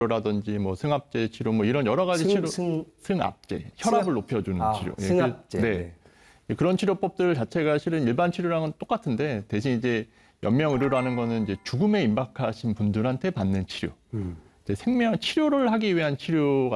치료라든지 뭐 승합제 치료 뭐 이런 여러 가지 치료 승합제 혈압을 높여주는 치료 승합제 네. 그런 치료법들 자체가 실은 일반 치료랑은 똑같은데 대신 이제 연명의료라는 거는 이제 죽음에 임박하신 분들한테 받는 치료 이제 생명 치료를 하기 위한 치료가